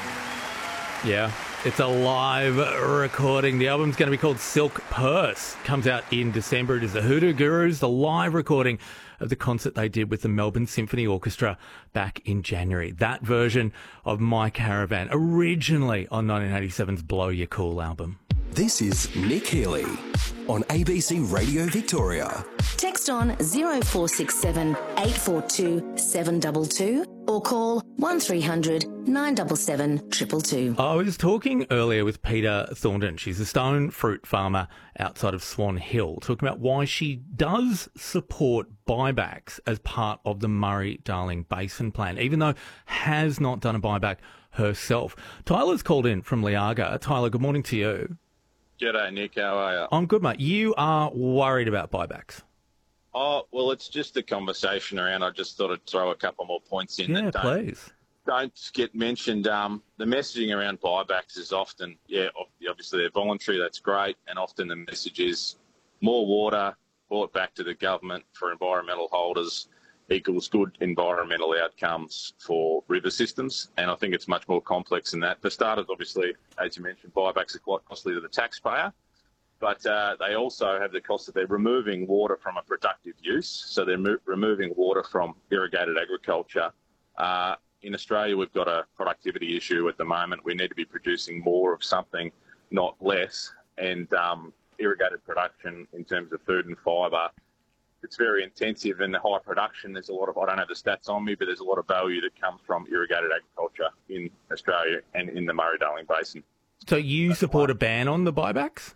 Yeah, it's a live recording. The album's going to be called Silk Purse. Comes out in December. It is the Hoodoo Gurus, the live recording of the concert they did with the Melbourne Symphony Orchestra back in January. That version of My Caravan, originally on 1987's Blow Your Cool album. This is Nick Healy on ABC Radio Victoria. Text on 0467 842 722 or call 1300 977 222. I was talking earlier with Peter Thornton. She's a stone fruit farmer outside of Swan Hill, talking about why she does support buybacks as part of the Murray-Darling Basin Plan, even though has not done a buyback herself. Tyler's called in from Liaga. Tyler, good morning to you. G'day, Nick. How are you? I'm good, mate. You are worried about buybacks. Oh, well, it's just a conversation around. I just thought I'd throw a couple more points in. Yeah, that please. Don't get mentioned. The messaging around buybacks is often, obviously they're voluntary, that's great, and often the message is more water brought back to the government for environmental holders equals good environmental outcomes for river systems, and I think it's much more complex than that. For starters, obviously, as you mentioned, buybacks are quite costly to the taxpayer, but they also have the cost that they're removing water from a productive use, so they're removing water from irrigated agriculture. In Australia, we've got a productivity issue at the moment. We need to be producing more of something, not less, and irrigated production in terms of food and fibre, it's very intensive and high production. There's a lot of, I don't have the stats on me, but there's a lot of value that comes from irrigated agriculture in Australia and in the Murray-Darling Basin. So you support a ban on the buybacks?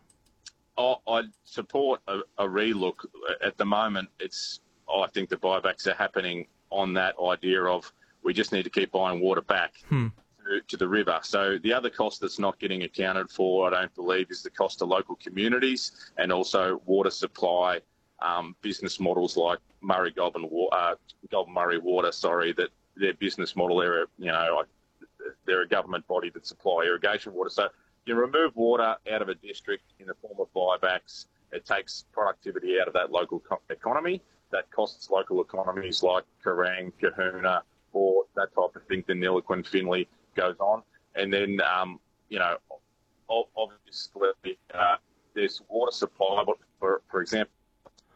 I support a relook. At the moment, I think the buybacks are happening on that idea of we just need to keep buying water back to the river. So the other cost that's not getting accounted for, I don't believe, is the cost to local communities and also water supply. Business models like Goulburn Murray Water, that their business model, they're a government body that supply irrigation water. So you remove water out of a district in the form of buybacks, it takes productivity out of that local economy. That costs local economies like Kerrang, Kahuna, or that type of thing, the Niliquin, Finley goes on. And then, obviously, there's water supply, but for example,